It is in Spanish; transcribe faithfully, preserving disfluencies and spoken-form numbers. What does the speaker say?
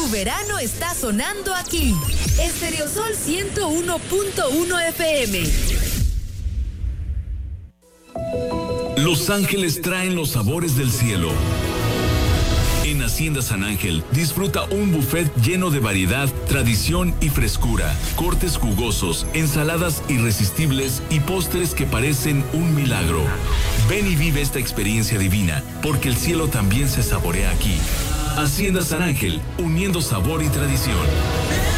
Tu verano está sonando aquí. Estereosol ciento uno punto uno F M. Los Ángeles traen los sabores del cielo. En Hacienda San Ángel, disfruta un buffet lleno de variedad, tradición y frescura, cortes jugosos, ensaladas irresistibles y postres que parecen un milagro. Ven y vive esta experiencia divina, porque el cielo también se saborea aquí. Hacienda San Ángel, uniendo sabor y tradición.